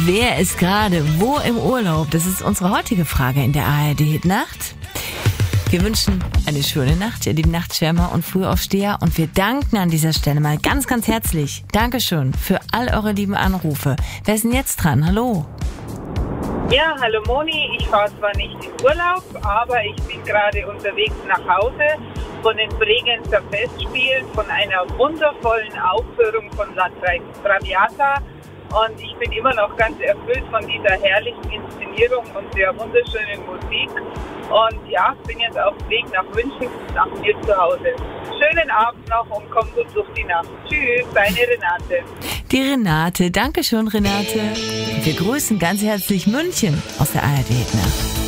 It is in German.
Wer ist gerade wo im Urlaub? Das ist unsere heutige Frage in der ARD-Nacht. Wir wünschen eine schöne Nacht, ihr lieben Nachtschwärmer und Frühaufsteher. Und wir danken an dieser Stelle mal ganz, ganz herzlich. Dankeschön für all eure lieben Anrufe. Wer ist denn jetzt dran? Hallo. Ja, hallo Moni. Ich fahre zwar nicht in Urlaub, aber ich bin gerade unterwegs nach Hause von den Bregenzer Festspielen, von einer wundervollen Aufführung von La Traviata. Und ich bin immer noch ganz erfüllt von dieser herrlichen Inszenierung und der wunderschönen Musik. Und ja, bin jetzt auf dem Weg nach München, nach mir zu Hause. Schönen Abend noch und komm gut durch die Nacht. Tschüss, deine Renate. Die Renate. Dankeschön, Renate. Wir grüßen ganz herzlich München aus der ARD-Nacht.